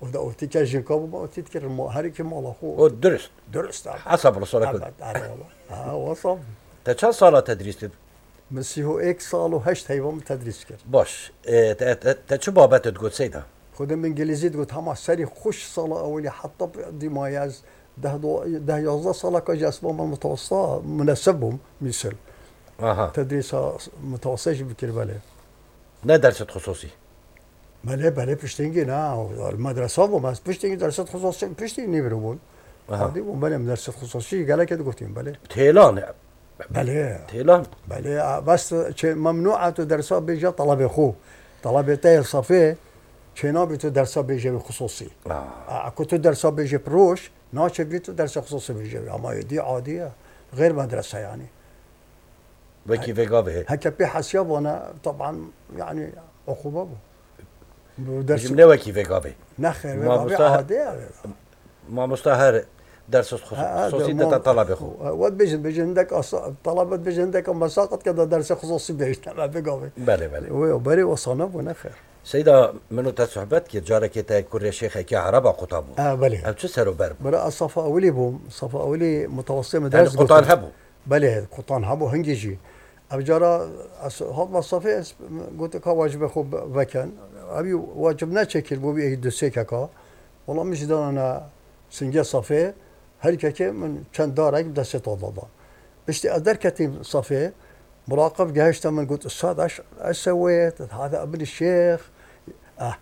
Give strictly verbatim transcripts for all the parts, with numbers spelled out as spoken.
وده اوتي كاجن كابو ما اوتي تكر ما هري كمال اخو ودرست درست حسب رسولك ابد على والله اه وصل تا چند ساله تدریس کرد؟ مسي هو ايك صالو هشت هيوم تدريس كر باش اه، تا تا تا چه بابت تقول سيدا؟ خدم من انجليزي تقول هما سري خش صالة اولي حتى دي ما ياز ده دو ده يازا صالة كاجي اسمهم المتوسطة مناسبهم مثل اها تدريس متوسط بكر بالي نه درس خصوصي بله بله پشتینگی نه المدرسه و ما پشتینگی درس خصوصی پشتینگی نمیرون هادی و بله مدرسه خصوصی قال كده گفتیم بله تهران بله تهران بله بس چه ممنوعه تو درسا بيجي طلبه خو طلبه تاي صفي چنا بيتو درسا بيجي خصوصي اه كنت درسا بيجي بروش ناش بيتو درس خصوصي بيجي اما دي عاديه غير مدرسه يعني وكي فيغافي هكا بي حسيب وانا طبعا يعني عقوبه درس من وكي فيغافي نخير ما بيجي عاديه ما مستهر درس خصوصي ده طلبه خو ود بيجي بيجي عندك طلبه بيجي عندك مساقط كذا درس خصوصي بيجي ما بيقافي بله بله وبري وصنب ونخير سيدا منو تصحبت كي جارك تا كوريا شيخ كي عربه قطابو اه بله او چه سرو برب برا صفا اولي بوم صفا اولي متوسط يعني مدرسه قطان هبو بله قطان هبو هنجيجي ابجارا هاد صفي قلت لك واجب خو وكان ابي واجبنا شكل بو بي دسيكا والله مش انا سنجي صفي هلكه من كان دارك دست طلبه بشتي ادر كتيم صفي مراقب جهشت من قلت استاذ ايش ايش سويت هذا ابن الشيخ اه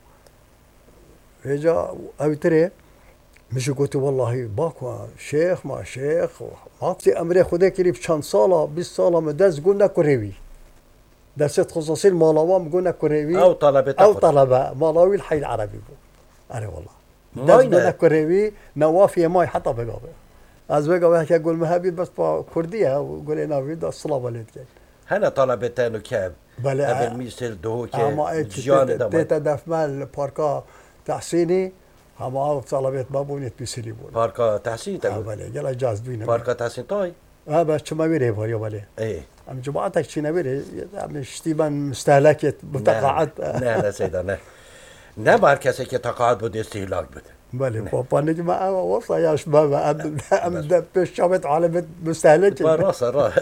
رجع ابي تري مش قلت والله باكو شيخ ما شيخ ما في امري خذك لي بشان صاله بالصاله مدرس قلنا كريوي درست خصوصي المالوام قلنا كريوي او طلبه او طلبه مالاوي الحي العربي بو انا والله درس قلنا كريوي نوافي ماي حتى بقابه از بقابه هيك اقول مهابي بس با كرديه وقول انا بيد الصلاه عليك هنا طلبه تانو كاب بله قبل ميسل دو كاب اما جان دم تيتا دفمال باركا تحسيني هما طلبت بابونيت بيسلي بول باركا تحسين اه بله يلا جاز بينا باركا تحسين طاي اه بس شو ما بيري باريو بله ايه ام جماعتك شي نبيري مش تيبان مستهلكت بتقاعد لا لا سيدا لا نه بار کسی که تقاعد بود استهلاک بود بله بابا نجم وصل يا شباب ام ام بشامت على مستهلك راس راس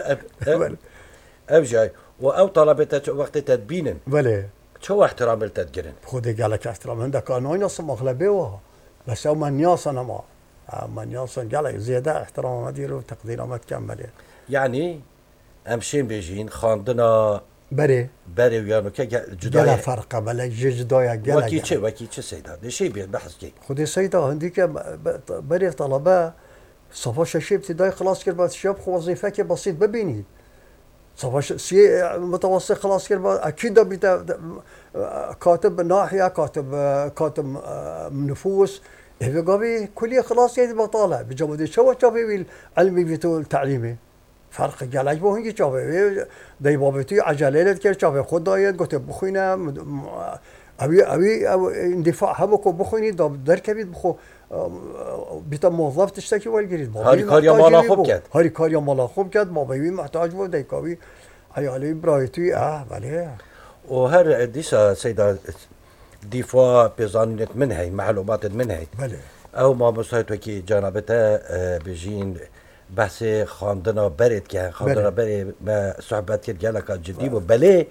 اب جاي او طلبت وقت تدبين بله شو احترام التدقرن خودي قال لك احترام عندك انا نص مغلبه وها بس او من ياصن ما من ياصن قال لك زياده احترام ما ديروا تقدير ما تكمل يعني امشين بيجين خاندنا بري بري ويانو كي جدا لا فرق بلا جدايا قال وكي تشي وكي تشي سيدا ده شيء بحث كي خذي سيدا عندك بري طلبه صفا شيء ابتدائي خلاص كده بس شاب وظيفه بسيط ببيني صفا سي متوسط خلاص كده اكيد بتا كاتب ناحيه كاتب كاتب نفوس هي قبي كليه خلاص يعني بطاله بجمود شو شافي علمي بتو التعليمي فرق قال عجبه هنجي شافي داي بابتي عجله كده شافي خد دايت قلت بخوينا ابي ابي اندفاع هبكو بخويني در كبيد بخو بيتا موظف تشتكي والجريد هاري كاريا مالا خوب كد هاري كاريا مالا خوب كد ما بيبي محتاج بود دايكاوي عيالي برايتي اه بله وهر ديسا سيدا دفاع بزانينت منهي معلومات منهي بله او ما مستهد وكي جانبتا بجين بحث خاندنا برد كان خاندنا برد ما صحبت كد جالك جدي بله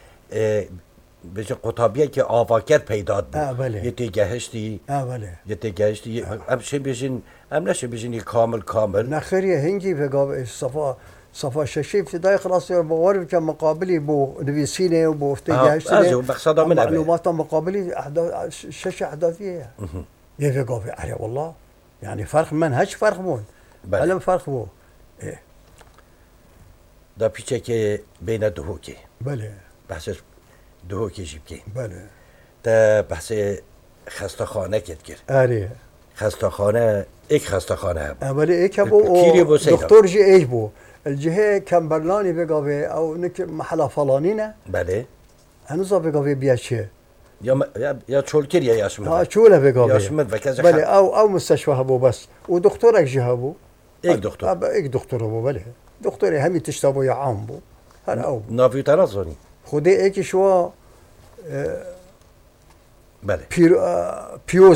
بجن قطابیه که آواکر پیدا بود یه گهشتی یه گهشتی امشه بجن ام نشه بجن یه کامل کامل نخیریه هنگی بگاه صفا صفا ششی ابتدای خلاص بوارد که مقابلی بو نویسینه و بو افتی گهشتی ازو مقصدا من معلومات مقابلی شش احداثیه یه بگاه اره والله يعني فرق من هش فرق مون علم فرق بو ايه دا پیچه که بین دهو که بله بحث دهو که جیب که بله تا بحث خستخانه کت کرد آره خستخانه ایک خستخانه هم بله ایک بو دکتر جی ایش بو الجهه کمبرلانی بگاوه او نک محل فلانی نه بله هنوزا بگاوه بیا چه یا یا چولکر یا یاشمد ها چوله بگاوه یاشمد و کذا بله او او مستشفى هبو بس و دکتر اک جهه بو ایک دکتر اب ایک دکتر بو بله دکتر همین تشتابو یا عام بو هر او نافی تنظرنی خودی ایک شوا بله پیو پیوز